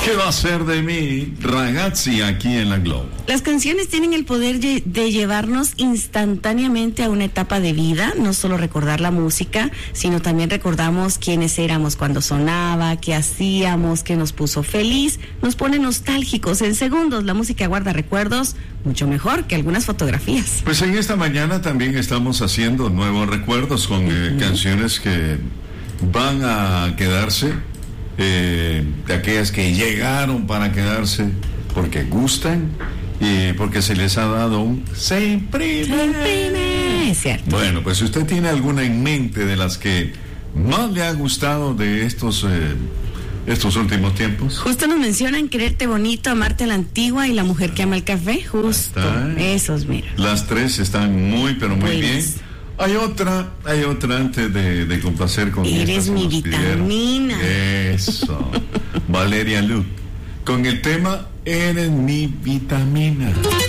¿Qué va a ser de mí, ragazzi, aquí en la Globo? Las canciones tienen el poder de llevarnos instantáneamente a una etapa de vida, no solo recordar la música, sino también recordamos quiénes éramos cuando sonaba, qué hacíamos, qué nos puso feliz, nos pone nostálgicos en segundos. La música guarda recuerdos mucho mejor que algunas fotografías. Pues en esta mañana también estamos haciendo nuevos recuerdos con canciones que van a quedarse, de aquellas que llegaron para quedarse porque gustan y porque se les ha dado un se imprime, ¿cierto? Bueno, pues si usted tiene alguna en mente de las que más le ha gustado de estos últimos tiempos. Justo nos mencionan Quererte Bonito, Amarte a la Antigua y La Mujer que Ama el Café. Justo esos, mira. Las tres están muy, pero muy Buenas. bien. Hay otra antes de complacer con Eres mi vitamina. Eso. Valeria Luth, con el tema Eres mi vitamina.